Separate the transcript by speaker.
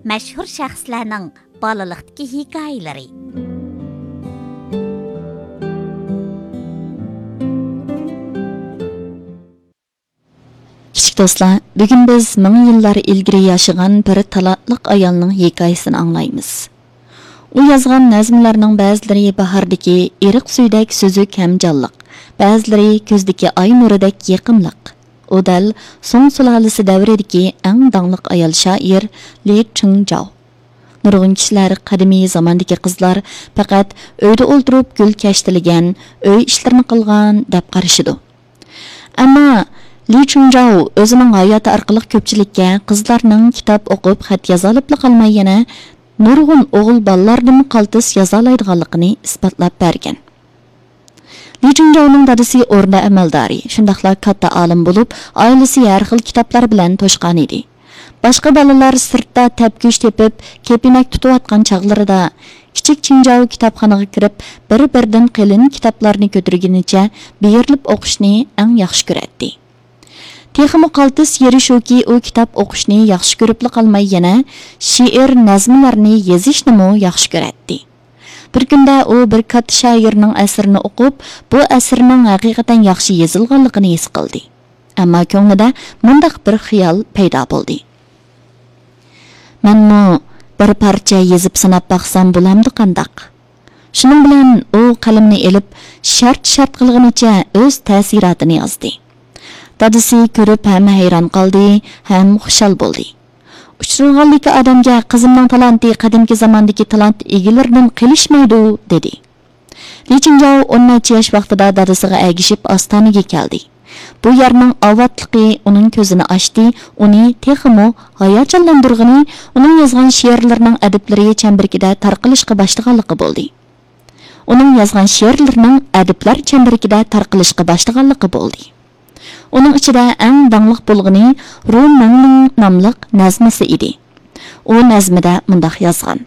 Speaker 1: Məşhur şəxslərinin balalıqdakı hekayələri.
Speaker 2: Kichik do'stlar, bugun biz 1000 yillar ilgari yashagan bir talantliq ayolning hikoyasini anglaymiz. U yozgan nazmlarning ba'zilari bahordagi eriq suydek so'zuk ham jonliq, ba'zilari ko'zdagi oy nuridek yiqimliq. U dal Song sulolasi davridagi eng dangliq ayol shoir Li Chungjao. Nurg'un kishilar qadimiy zamondagi qizlar faqat uyda o'ltirib gul kashtilagan, uy ishlarini qilgan deb qarashidi. Ammo Li Chungjao o'zining hayoti orqali ko'pchilikka qizlarning kitob o'qib, xat yoza olib qolmay yana nurg'un o'g'il bolalarning qaltis yoza oladiganligini isbotlab bergan. Li Chungjaoning dadasi o'rda amaldori, shundaqla katta olim bo'lib, oilasi har xil kitoblar bilan to'shqan edi. Boshqa bolalar sirtda tapkush tepib, kepinak tutayotgan chog'larida kichik Chungjao kitobxonaga kirib, bir-birdan qalin kitoblarni ko'targanicha berilib o'qishni eng yaxshi ko'rardi. Texmi qaltis yeri shuki, u kitob o'qishni yaxshi ko'rib qolmay yana she'r nazmlarni yozishni yaxshi ko'rardi. Bir kunda u bir katta shoirning asrini o'qib, bu asrning haqiqatan yaxshi yozilganligini his qildi. Ammo ko'nglida mundaq bir xiyol paydo bo'ldi. Menmi bir parcha yozib sanab baqsam bo'lamdi qandaq? Shuning bilan u qalamni elib, shart qilganicha o'z ta'sirotini yozdi. Dadasi ko'rib ham hayron qoldi, ham xushal bo'ldi. Uchirganligi odamga qizimning talanti qadimgi zamondagi talant egalaridan qilishmaydi, dedi. Li Chungjao 10 yosh vaqtida dadasiga agishib ostonaga keldi. Bu yerning ovatligi uning ko'zini ochdi, uni texmo hayajonlantirgani, uning yozgan she'rlarining adablari chambarida tarqalishga boshlaganligi bo'ldi. Onun içinde en danlıq bulğını Ru Mengling namlıq nazmisi idi. O nazmida mundaq yazgan.